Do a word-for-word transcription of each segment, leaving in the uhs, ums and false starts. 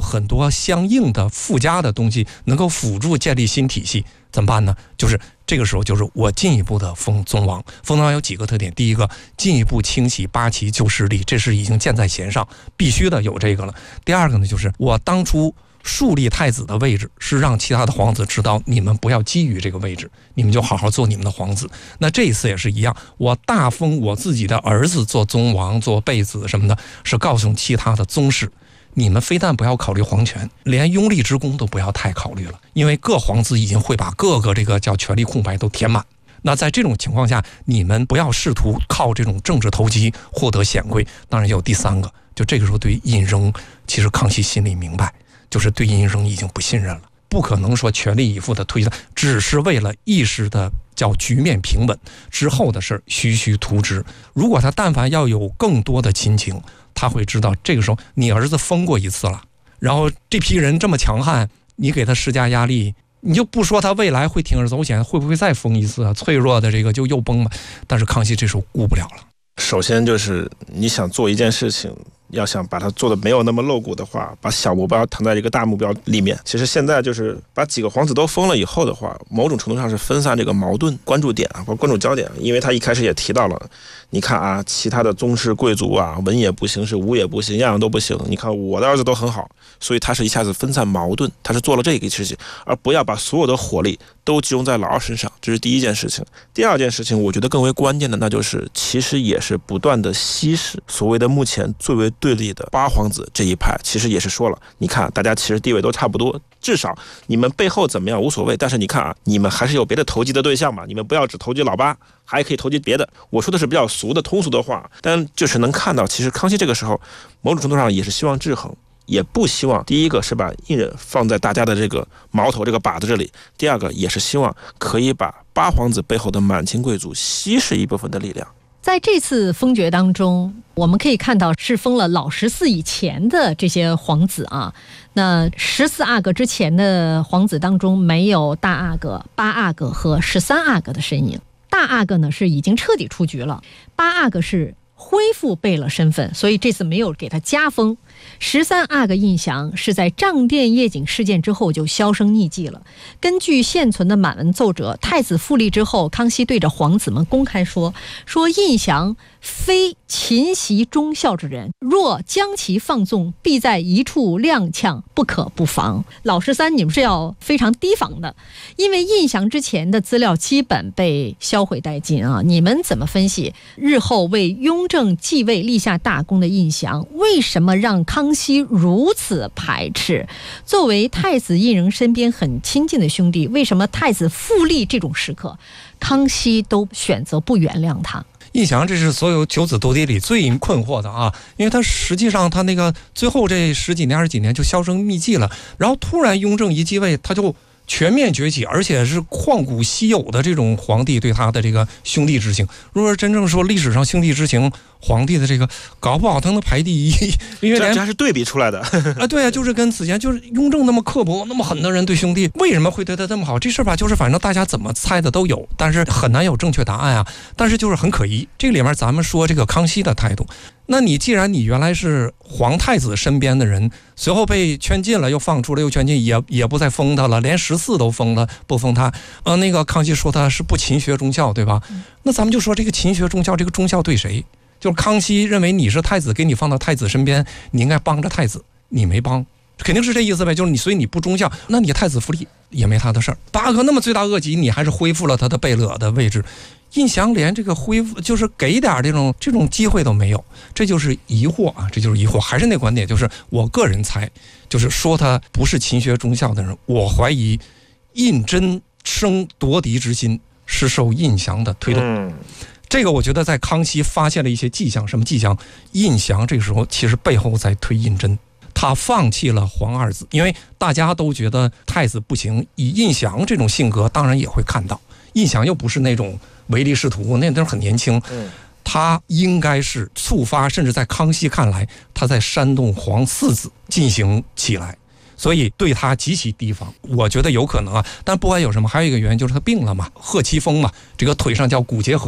很多相应的附加的东西能够辅助建立新体系，怎么办呢？就是这个时候，就是我进一步的封宗王。封宗王有几个特点，第一个，进一步清洗八旗旧势力，这是已经箭在弦上，必须的有这个了。第二个呢，就是我当初树立太子的位置，是让其他的皇子知道，你们不要觊觎这个位置，你们就好好做你们的皇子。那这一次也是一样，我大封我自己的儿子做宗王、做贝子什么的，是告诉其他的宗室，你们非但不要考虑皇权，连拥立之功都不要太考虑了，因为各皇子已经会把各个这个叫权力空白都填满。那在这种情况下，你们不要试图靠这种政治投机获得显贵。当然有第三个，就这个时候对胤禛，其实康熙心里明白，就是对胤禛已经不信任了，不可能说全力以赴的推他，只是为了一时的叫局面平稳，之后的事徐徐图之。如果他但凡要有更多的亲情，他会知道这个时候你儿子封过一次了，然后这批人这么强悍，你给他施加压力，你就不说他未来会铤而走险，会不会再封一次啊？脆弱的这个就又崩了。但是康熙这时候顾不了了。 首先就是你想做一件事情，要想把它做的没有那么露骨的话，把小目标藏在一个大目标里面。其实现在就是把几个皇子都封了以后的话，某种程度上是分散这个矛盾关注点啊，或关注焦点。因为他一开始也提到了，你看啊，其他的宗室贵族啊，文也不行，是武也不行，样样都不行。你看我的儿子都很好，所以他是一下子分散矛盾，他是做了这个事情，而不要把所有的火力都集中在老二身上。这是第一件事情。第二件事情，我觉得更为关键的，那就是其实也是不断的稀释所谓的目前最为对立的八皇子这一派，其实也是说了，你看大家其实地位都差不多，至少你们背后怎么样无所谓，但是你看啊，你们还是有别的投机的对象嘛，你们不要只投机老八，还可以投机别的。我说的是比较俗的通俗的话，但就是能看到，其实康熙这个时候某种程度上也是希望制衡，也不希望第一个是把胤禛放在大家的这个矛头这个靶子这里，第二个也是希望可以把八皇子背后的满清贵族稀释一部分的力量。 在这次封爵当中，我们可以看到是封了老十四以前的这些皇子啊。那十四阿哥之前的皇子当中，没有大阿哥、八阿哥和十三阿哥的身影。大阿哥呢是已经彻底出局了，八阿哥是恢复贝勒身份，所以这次没有给他加封。十三阿哥胤祥是在帐殿夜景事件之后就销声匿迹了。根据现存的满文奏折，太子复立之后，康熙对着皇子们公开说说胤祥非勤习忠孝之人，若将其放纵，必在一处踉跄，不可不防。老十三，你们是要非常提防的，因为胤祥之前的资料基本被销毁殆尽啊！你们怎么分析日后为雍正继位立下大功的胤祥，为什么让康熙如此排斥？作为太子胤禛身边很亲近的兄弟，为什么太子复立这种时刻，康熙都选择不原谅他？ 胤祥这是所有九子夺嫡里最困惑的啊，因为他实际上他那个最后这十几年二十几年就销声匿迹了，然后突然雍正一继位，他就全面崛起，而且是旷古稀有的这种皇帝对他的这个兄弟之情。如果真正说历史上兄弟之情，皇帝的这个搞不好他能排第一，因为这还是对比出来的啊，对啊，就是跟此前就是雍正那么刻薄那么狠的人对兄弟，为什么会对他这么好？这事吧，就是反正大家怎么猜的都有，但是很难有正确答案啊。但是就是很可疑，这个里面咱们说这个康熙的态度，那你既然你原来是皇太子身边的人，随后被圈禁了，又放出来又圈禁，也也不再封他了，连十四都封了，不封他。呃，那个康熙说他是不勤学忠孝，对吧？那咱们就说这个勤学忠孝，这个忠孝对谁？就是康熙认为你是太子，给你放到太子身边，你应该帮着太子，你没帮，肯定是这意思呗。就是你，所以你不忠孝，那你太子复立也没他的事儿。八哥那么罪大恶极，你还是恢复了他的贝勒的位置。胤祥连这个恢复，就是给点这种这种机会都没有，这就是疑惑啊，这就是疑惑。还是那观点，就是我个人猜，就是说他不是勤学忠孝的人，我怀疑胤禛生夺嫡之心是受胤祥的推动。嗯，这个我觉得在康熙发现了一些迹象，什么迹象？胤祥这个时候其实背后在推胤禛，他放弃了皇二子，因为大家都觉得太子不行，以胤祥这种性格，当然也会看到，胤祥又不是那种唯利是图，那都是很年轻，他应该是触发，甚至在康熙看来，他在煽动皇四子进行起来，所以对他极其提防。我觉得有可能啊，但不管有什么，还有一个原因就是他病了嘛，贺七风嘛，这个腿上叫骨结核。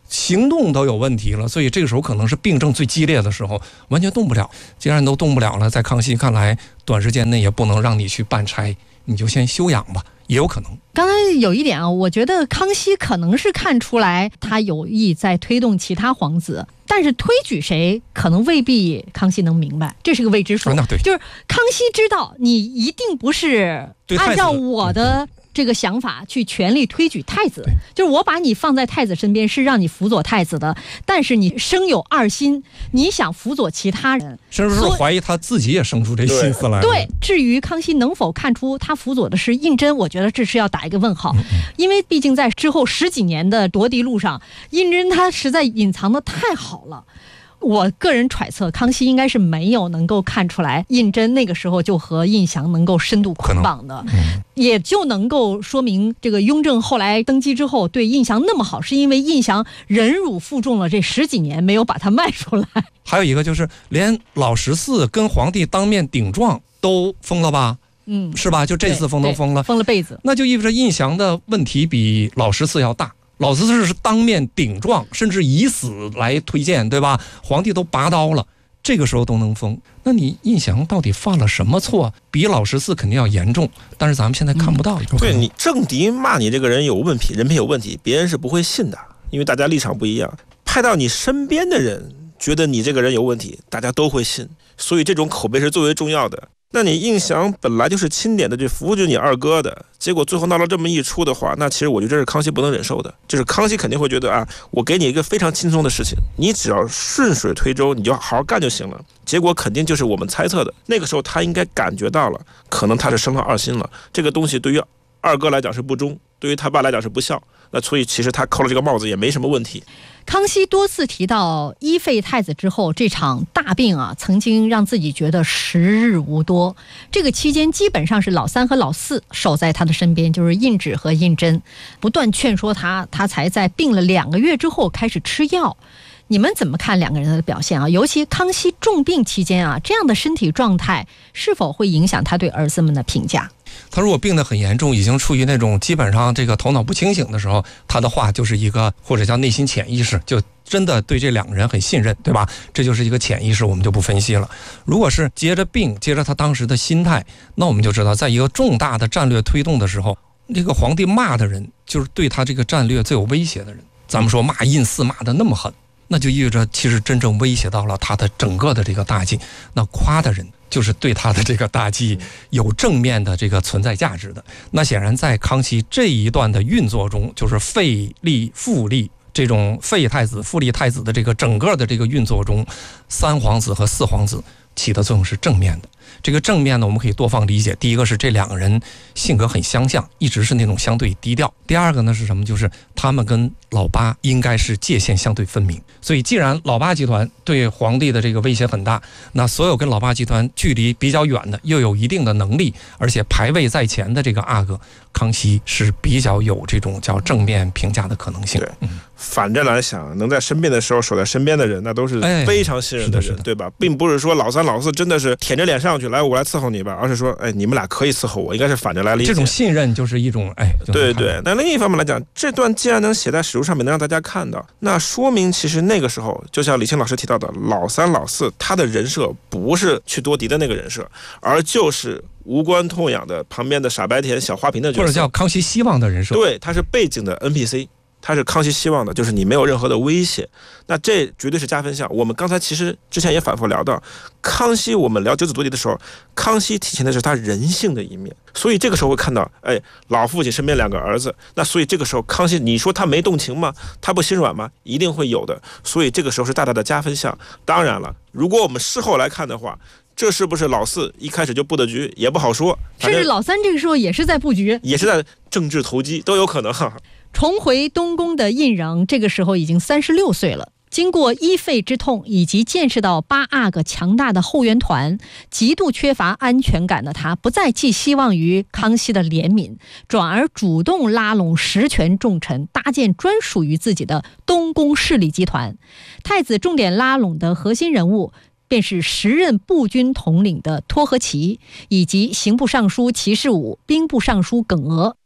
行动都有问题了，所以这个时候可能是病症最激烈的时候，完全动不了。既然都动不了了，在康熙看来，短时间内也不能让你去办差，你就先休养吧，也有可能。 刚才有一点啊，我觉得康熙可能是看出来他有意在推动其他皇子，但是推举谁可能未必康熙能明白，这是个未知数。 啊、那对， 就是康熙知道你一定不是按照我的这个想法去全力推举太子，就是我把你放在太子身边是让你辅佐太子的，但是你生有二心，你想辅佐其他人， 甚至是怀疑他自己也生出这心思来了。 对，至于康熙能否看出他辅佐的是胤禛，我觉得这是要打一个问号，因为毕竟在之后十几年的夺嫡路上，胤禛他实在隐藏的太好了。我个人揣测，康熙应该是没有能够看出来胤禛那个时候就和胤祥能够深度捆绑的，嗯、也就能够说明这个雍正后来登基之后对胤祥那么好，是因为胤祥忍辱负重了这十几年，没有把他卖出来。 还有一个就是连老十四跟皇帝当面顶撞都封了吧？嗯，是吧？就这次封都封了， 封了被子， 那就意味着胤祥的问题比老十四要大。老十四是当面顶撞，甚至以死来推荐，对吧？皇帝都拔刀了，这个时候都能封，那你胤祥到底犯了什么错？比老十四肯定要严重，但是咱们现在看不到。 嗯、对，你政敌骂你这个人有问题，人品有问题，别人是不会信的，因为大家立场不一样。派到你身边的人觉得你这个人有问题，大家都会信，所以这种口碑是最为重要的。那你胤祥本来就是钦点的去扶植你二哥的，结果最后闹了这么一出的话，那其实我觉得这是康熙不能忍受的。就是康熙肯定会觉得啊，我给你一个非常轻松的事情，你只要顺水推舟，你就好好干就行了。结果肯定就是我们猜测的，那个时候他应该感觉到了，可能他是生了二心了。这个东西对于二哥来讲是不忠，对于他爸来讲是不孝，那所以其实他扣了这个帽子也没什么问题。 康熙多次提到一废太子之后这场大病啊，曾经让自己觉得时日无多。这个期间基本上是老三和老四守在他的身边，就是胤祉和胤禛，不断劝说他，他才在病了两个月之后开始吃药。你们怎么看两个人的表现啊？尤其康熙重病期间啊，这样的身体状态是否会影响他对儿子们的评价？ 他如果病得很严重，已经处于那种基本上这个头脑不清醒的时候，他的话就是一个或者叫内心潜意识，就真的对这两个人很信任，对吧？这就是一个潜意识，我们就不分析了。如果是接着病，接着他当时的心态，那我们就知道，在一个重大的战略推动的时候，这个皇帝骂的人就是对他这个战略最有威胁的人。咱们说骂胤祀骂得那么狠，那就意味着其实真正威胁到了他的整个的这个大计。那夸的人就是对他的这个大计有正面的这个存在价值的。那显然在康熙这一段的运作中，就是废立复立这种废太子复立太子的这个整个的这个运作中，三皇子和四皇子起的作用是正面的。这个正面呢，我们可以多方理解。第一个是这两个人性格很相像，一直是那种相对低调。第二个呢是什么？就是他们跟老八应该是界限相对分明。所以既然老八集团对皇帝的这个威胁很大，那所有跟老八集团距离比较远的，又有一定的能力，而且排位在前的这个阿哥，康熙是比较有这种叫正面评价的可能性。 对，嗯、反着来想，能在生病的时候守在身边的人，那都是非常信任的人，哎、对吧？并不是说老三老四真的是舔着脸上去，来我来伺候你吧，而是说，哎，你们俩可以伺候我，应该是反着来理解。 这种信任就是一种，哎， 对对。那另一方面来讲，这段既然能写在史书上面，能让大家看到，那说明其实那个时候，就像李清老师提到的，老三老四他的人设不是去夺嫡的那个人设，而就是无关痛痒的旁边的傻白甜小花瓶的角色， 或者叫康熙希望的人设。 对，他是背景的 N P C。他是康熙希望的，就是你没有任何的威胁，那这绝对是加分项。我们刚才其实之前也反复聊到，康熙我们聊九子夺嫡的时候，康熙体现的是他人性的一面，所以这个时候会看到，哎，老父亲身边两个儿子，那所以这个时候康熙，你说他没动情吗？他不心软吗？一定会有的，所以这个时候是大大的加分项。当然了，如果我们事后来看的话，这是不是老四一开始就布的局也不好说， 甚至老三这个时候也是在布局， 也是在政治投机，都有可能。 重回东宫的胤禛这个时候已经三十六岁了，经过一废之痛以及见识到八阿哥强大的后援团，极度缺乏安全感的他，不再寄希望于康熙的怜悯，转而主动拉拢实权重臣，搭建专属于自己的东宫势力集团。太子重点拉拢的核心人物便是时任步军统领的托和奇，以及刑部尚书齐士武、兵部尚书耿娥。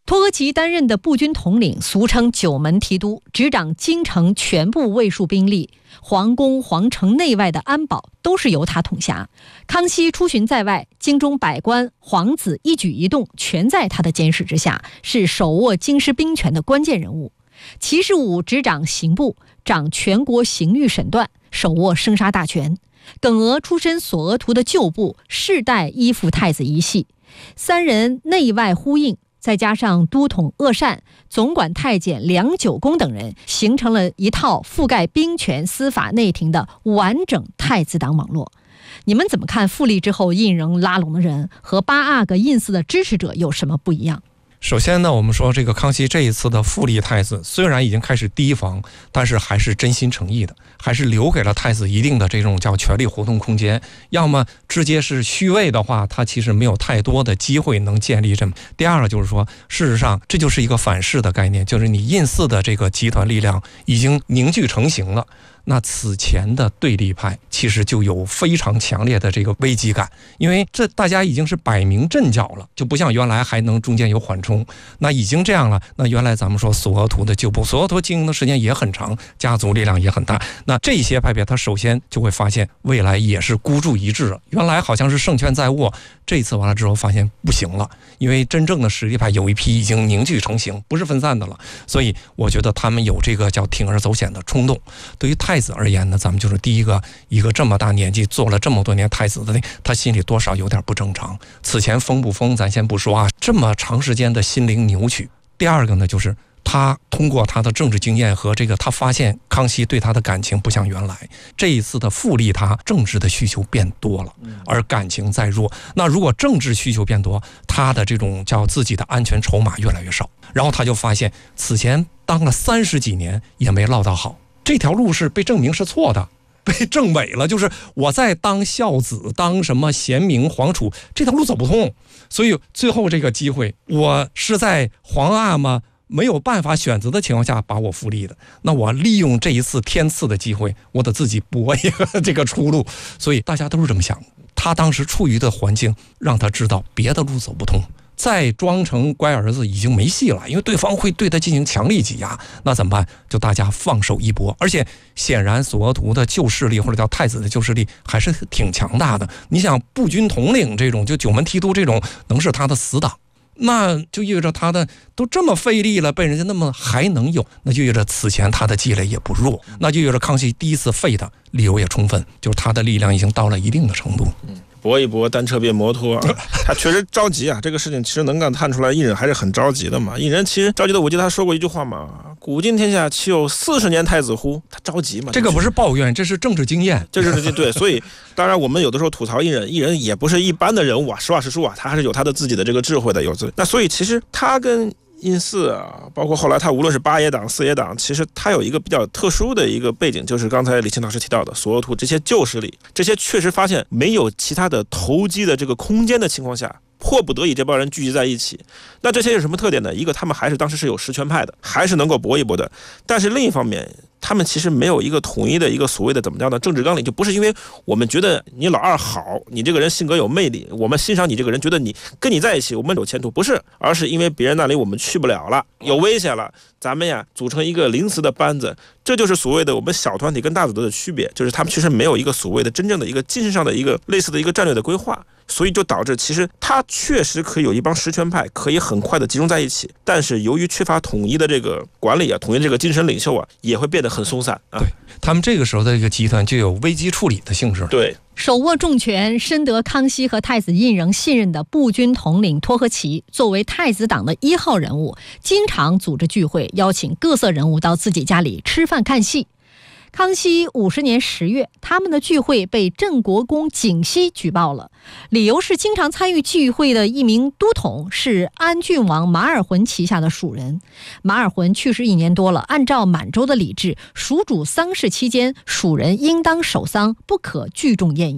托呵齐担任的步军统领，俗称九门提督，执掌京城全部卫戍兵力，皇宫、皇城内外的安保都是由他统辖。康熙出巡在外，京中百官、皇子一举一动全在他的监视之下，是手握京师兵权的关键人物。齐士武执掌刑部，掌全国刑狱审断，手握生杀大权。耿娥出身索额图的旧部，世代依附太子一系，三人内外呼应，再加上都统鄂善、总管太监梁九公等人，形成了一套覆盖兵权、司法、内廷的完整太子党网络。你们怎么看复立之后胤禛拉拢的人和八阿哥胤祀的支持者有什么不一样？ 首先呢，我们说这个康熙这一次的复立太子，虽然已经开始提防，但是还是真心诚意的，还是留给了太子一定的这种叫权力活动空间。要么直接是虚位的话，他其实没有太多的机会能建立这么。第二个就是说，事实上这就是一个反噬的概念，就是你胤祀的这个集团力量已经凝聚成型了。那此前的对立派其实就有非常强烈的这个危机感，因为这大家已经是摆明阵脚了，就不像原来还能中间有缓冲。那已经这样了，那原来咱们说索额图的旧部，索额图经营的时间也很长，家族力量也很大，那这些派别他首先就会发现未来也是孤注一掷了。原来好像是胜券在握，这一次完了之后发现不行了，因为真正的实力派有一批已经凝聚成型，不是分散的了。所以我觉得他们有这个叫铤而走险的冲动。对于太子而言呢，咱们就是第一个，一个这么大年纪做了这么多年太子的，他心里多少有点不正常。此前疯不疯咱先不说啊，这么长时间的心灵扭曲。第二个呢，就是他通过他的政治经验和这个，他发现康熙对他的感情不像原来，这一次的复立他政治的需求变多了，而感情在弱。那如果政治需求变多，他的这种叫自己的安全筹码越来越少，然后他就发现此前当了三十几年也没落到好，这条路是被证明是错的，被证伪了，就是我在当孝子，当什么贤明皇储，这条路走不通。所以最后这个机会，我是在皇阿玛没有办法选择的情况下把我复立的，那我利用这一次天赐的机会，我得自己搏一个这个出路。所以大家都是这么想，他当时处于的环境让他知道别的路走不通，再装成乖儿子已经没戏了，因为对方会对他进行强力挤压。那怎么办？就大家放手一搏。而且显然索额图的旧势力或者叫太子的旧势力还是挺强大的。你想步军统领这种，就九门提督这种，能是他的死党，那就意味着他的都这么费力了，被人家那么还能有，那就意味着此前他的积累也不弱，那就意味着康熙第一次废他理由也充分，就是他的力量已经到了一定的程度。 嗯，搏一搏，单车变摩托啊，他确实着急啊。这个事情其实能够看出来，胤禛还是很着急的嘛。胤禛其实着急的，我记得他说过一句话嘛：“古今天下，岂有四十年太子乎？”他着急嘛。 这个不是抱怨，这是政治经验， 这是对。所以，当然我们有的时候吐槽胤禛，胤禛也不是一般的人物啊。实话实说啊，他还是有他的自己的这个智慧的，有自。那所以其实他跟胤祀啊，包括后来他无论是八爷党、四爷党，其实他有一个比较特殊的一个背景，就是刚才李清老师提到的索额图这些旧势力，这些确实发现没有其他的投机的这个空间的情况下，迫不得已这帮人聚集在一起。那这些有什么特点呢？一个，他们还是当时是有实权派的，还是能够搏一搏的。但是另一方面，他们其实没有一个统一的一个所谓的怎么样的政治纲领，就不是因为我们觉得你老二好，你这个人性格有魅力，我们欣赏你这个人，觉得你跟你在一起我们有前途，不是，而是因为别人那里我们去不了了，有危险了，咱们呀组成一个临时的班子。这就是所谓的我们小团体跟大组织的区别，就是他们其实没有一个所谓的真正的一个精神上的一个类似的一个战略的规划，所以就导致其实他确实可以有一帮实权派可以很快的集中在一起，但是由于缺乏统一的这个管理啊，统一这个精神领袖啊，也会变得很松散啊。 对，他们这个时候的这个集团就有危机处理的性质。 对， 手握重权、深得康熙和太子胤禛信任的步军统领托呵齐，作为太子党的一号人物，经常组织聚会，邀请各色人物到自己家里吃饭看戏。康熙五十年十月，他们的聚会被镇国公景熙举报了，理由是经常参与聚会的一名都统是安郡王马尔浑旗下的属人。马尔浑去世一年多了，按照满洲的礼制，属主丧事期间，属人应当守丧，不可聚众宴饮。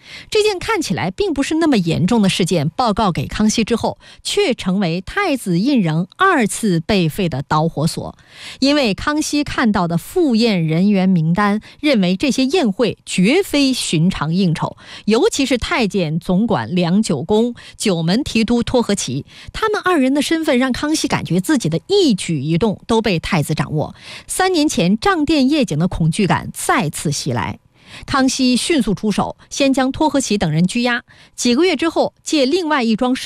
这件看起来并不是那么严重的事件报告给康熙之后，却成为太子胤禛二次被废的导火索。因为康熙看到的赴宴人员名单，认为这些宴会绝非寻常应酬，尤其是太监总管梁九公、九门提督托和奇，他们二人的身份让康熙感觉自己的一举一动都被太子掌握。三年前账店夜景的恐惧感再次袭来。康熙迅速出手，先将托和奇等人拘押，几个月之后，借另外一桩事